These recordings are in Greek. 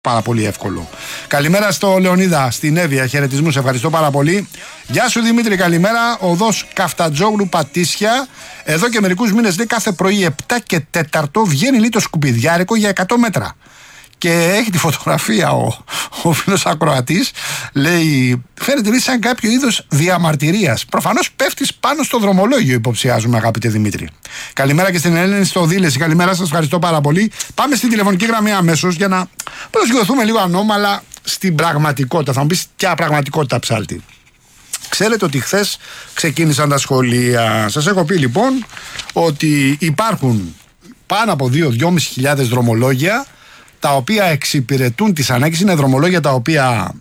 πάρα πολύ εύκολο. Καλημέρα στο Λεωνίδα, στην Εύβοια. Χαιρετισμούς, ευχαριστώ πάρα πολύ. Γεια σου Δημήτρη, καλημέρα. Οδός Καφτατζόγλου Πατήσια. Εδώ και μερικούς μήνες λέει κάθε πρωί 7 και 4 βγαίνει λέει το σκουπιδιάρικο για 100 μέτρα. Και έχει τη φωτογραφία ο φίλος ακροατής. Λέει, φαίνεται λέει σαν κάποιο είδος διαμαρτυρίας. Προφανώς πέφτεις πάνω στο δρομολόγιο, υποψιάζουμε, αγαπητέ Δημήτρη. Καλημέρα και στην Ελένη στο Δήλεση. Καλημέρα σας, ευχαριστώ πάρα πολύ. Πάμε στην τηλεφωνική γραμμή αμέσως για να προσγειωθούμε λίγο ανώμαλα στην πραγματικότητα. Θα μου πεις ποια πραγματικότητα, ψάλτη. Ξέρετε ότι χθες ξεκίνησαν τα σχολεία. Σας έχω πει λοιπόν ότι υπάρχουν πάνω από 2.500 δρομολόγια τα οποία εξυπηρετούν τις ανάγκες. Είναι δρομολόγια τα οποία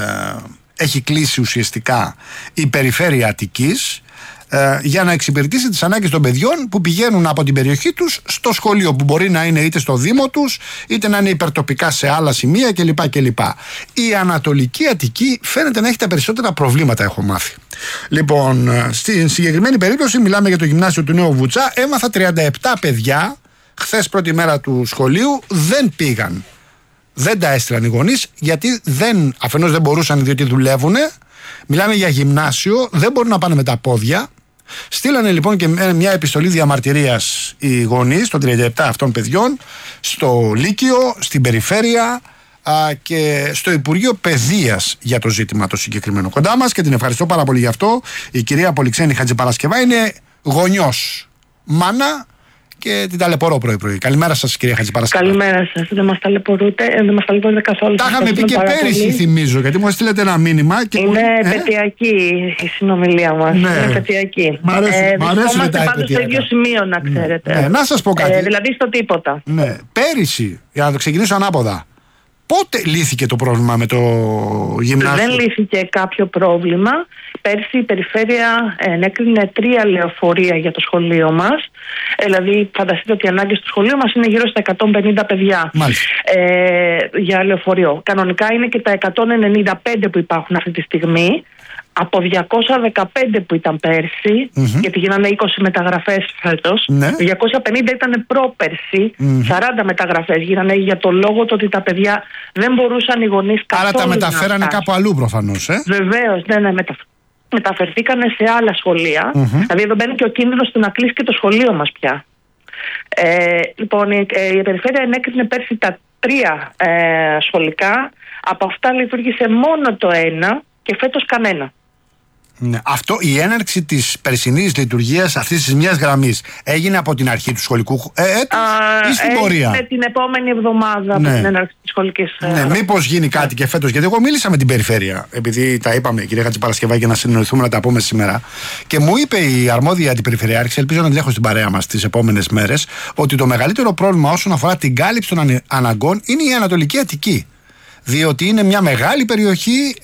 έχει κλείσει ουσιαστικά η περιφέρεια Αττικής για να εξυπηρετήσει τις ανάγκες των παιδιών που πηγαίνουν από την περιοχή τους στο σχολείο, που μπορεί να είναι είτε στο Δήμο τους είτε να είναι υπερτοπικά σε άλλα σημεία κλπ. Η Ανατολική Αττική φαίνεται να έχει τα περισσότερα προβλήματα, έχω μάθει. Λοιπόν, στην συγκεκριμένη περίπτωση μιλάμε για το γυμνάσιο του Νέου Βουτσά. Έμαθα 37 παιδιά χθες πρώτη μέρα του σχολείου δεν πήγαν. Δεν τα έστειλαν οι γονείς, γιατί αφενός δεν μπορούσαν διότι δουλεύουν. Μιλάμε για γυμνάσιο, δεν μπορούν να πάνε με τα πόδια. Στείλανε λοιπόν και μια επιστολή διαμαρτυρίας οι γονείς των 37 αυτών παιδιών στο Λύκειο, στην περιφέρεια και στο Υπουργείο Παιδείας για το ζήτημα το συγκεκριμένο. Κοντά μας, και την ευχαριστώ πάρα πολύ γι' αυτό, η κυρία Πολυξένη Χατζηπαρασκευά, είναι γονιός, μάνα, και την ταλαιπωρώ πρωί-πρωί. Καλημέρα σας, κυρία Χατζηπαρασκευά. Καλημέρα σας. Δεν μας ταλαιπωρείτε καθόλου. Τα είχαμε πει και πέρυσι, θυμίζω, γιατί μου έστειλετε ένα μήνυμα. Και είναι επαιτειακή η συνομιλία μας. Ναι. Είναι επαιτειακή. Μ' αρέσουν τα πάντως στο ίδιο σημείο, να ξέρετε. Ναι. Να σας πω κάτι. Δηλαδή στο τίποτα. Ναι. Πέρυσι, για να το ξεκινήσω ανάποδα, πότε λύθηκε το πρόβλημα με το γυμνάσιο? Δεν λύθηκε κάποιο πρόβλημα. Πέρσι η περιφέρεια ενέκρινε 3 λεωφορεία για το σχολείο μας. Δηλαδή, φανταστείτε ότι οι ανάγκες του σχολείου μας είναι γύρω στα 150 παιδιά για λεωφορείο. Κανονικά είναι και τα 195 που υπάρχουν αυτή τη στιγμή, από 215 που ήταν πέρσι, γιατί γίνανε 20 μεταγραφές φέτος. 250 ήταν πρόπερσι, 40 μεταγραφές γίνανε για το λόγο ότι τα παιδιά δεν μπορούσαν οι γονείς καθόλου. Άρα τα μεταφέρανε κάπου αλλού προφανώς, Βεβαίως, ναι, μεταφερθήκανε σε άλλα σχολεία. Δηλαδή εδώ μπαίνει και ο κίνδυνος του να κλείσει και το σχολείο μας πια. Λοιπόν, η περιφέρεια ενέκρινε πέρσι τα 3 σχολικά. Από αυτά λειτουργήσε μόνο το 1 και φέτος κανένα. Ναι. Αυτό, η έναρξη της περσινής λειτουργίας αυτής της μιας γραμμής έγινε από την αρχή του σχολικού έτους ή στην πορεία? Έγινε την επόμενη εβδομάδα από την έναρξη της σχολικής. Ναι, μήπως γίνει κάτι και φέτος? Γιατί εγώ μίλησα με την περιφέρεια, επειδή τα είπαμε, κυρία Χατζηπαρασκευά, για να συνεννοηθούμε να τα πούμε σήμερα. Και μου είπε η αρμόδια αντιπεριφερειάρχης, ελπίζω να την έχω στην παρέα μας τις επόμενες μέρες, ότι το μεγαλύτερο πρόβλημα όσον αφορά την κάλυψη των αναγκών είναι η Ανατολική Αττική. Διότι είναι μια μεγάλη περιοχή,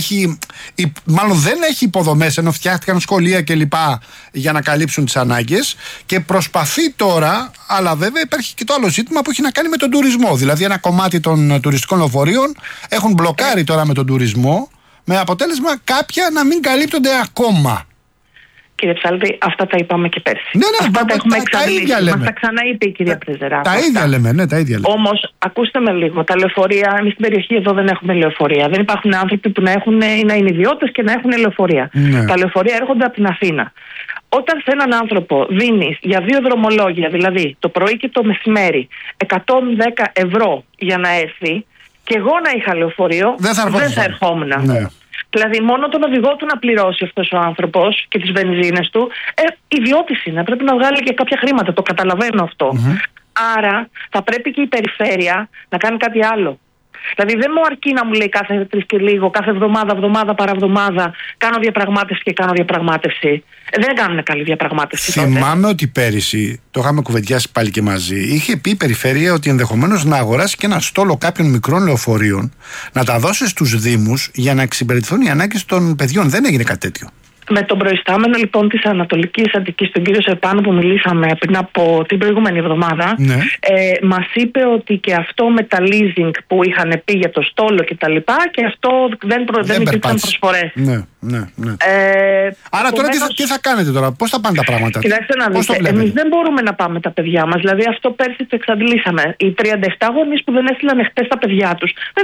μάλλον δεν έχει υποδομές, ενώ φτιάχτηκαν σχολεία κλπ. Για να καλύψουν τις ανάγκες, και προσπαθεί τώρα, αλλά βέβαια υπάρχει και το άλλο ζήτημα που έχει να κάνει με τον τουρισμό. Δηλαδή ένα κομμάτι των τουριστικών λεωφορείων έχουν μπλοκάρει τώρα με τον τουρισμό, με αποτέλεσμα κάποια να μην καλύπτονται ακόμα. Κύριε Ψάλτη, αυτά τα είπαμε και πέρσι. Ναι, αυτά τα έχουμε εξαντλήσει. Μας τα ξαναείπε η κυρία Πρεζερά. Τα ίδια λέμε, τα ίδια λέμε. Όμως, ακούστε με λίγο, τα λεωφορεία, εμείς στην περιοχή εδώ δεν έχουμε λεωφορεία. Δεν υπάρχουν άνθρωποι που να είναι ιδιώτες και να έχουν λεωφορεία. Ναι. Τα λεωφορεία έρχονται από την Αθήνα. Όταν σε έναν άνθρωπο δίνεις για 2 δρομολόγια, δηλαδή το πρωί και το μεσημέρι, 110 ευρώ για να έρθει, και εγώ να είχα λεωφορείο, δεν θα ερχόμουν. Ναι. Δηλαδή, μόνο τον οδηγό του να πληρώσει αυτός ο άνθρωπος και τις βενζίνες του, ιδιώτης είναι. Πρέπει να βγάλει και κάποια χρήματα. Το καταλαβαίνω αυτό. Άρα, θα πρέπει και η περιφέρεια να κάνει κάτι άλλο. Δηλαδή, δεν μου αρκεί να μου λέει κάθε 3 και λίγο, κάθε εβδομάδα παραβδομάδα, κάνω διαπραγμάτευση και κάνω διαπραγμάτευση. Δεν κάνουν καλή διαπραγμάτευση. Θυμάμαι ότι πέρυσι, το είχαμε κουβεντιάσει πάλι και μαζί, είχε πει η περιφέρεια ότι ενδεχομένως να αγοράσει και ένα στόλο κάποιων μικρών λεωφορείων, να τα δώσει στους Δήμους για να εξυπηρετηθούν οι ανάγκες των παιδιών. Δεν έγινε κάτι τέτοιο. Με τον προϊστάμενο λοιπόν της Ανατολικής Αττικής, τον κύριο Σερπάνο, που μιλήσαμε πριν από την προηγούμενη εβδομάδα, ναι. Μας είπε ότι και αυτό με τα leasing που είχαν πει για το στόλο και τα λοιπά, και αυτό δεν υπήρξαν προσφορές. Ναι. Άρα τώρα τι θα κάνετε τώρα, πώς θα πάνε τα πράγματα? Κοιτάξτε να δείτε, εμείς δεν μπορούμε να πάμε τα παιδιά μας. Δηλαδή αυτό πέρσι το εξαντλήσαμε. Οι 37 γονείς που δεν έστειλαν χτες τα παιδιά τους